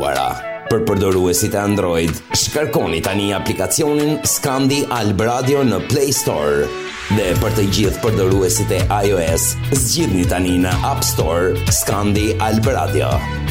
wara. Për përdoruesit e Android, shkarkoni tani aplikacionin Skandi Alb Radio në Play Store. Dhe për të gjithë përdoruesit e iOS, zgjidhni tani në App Store Skandi Alb Radio.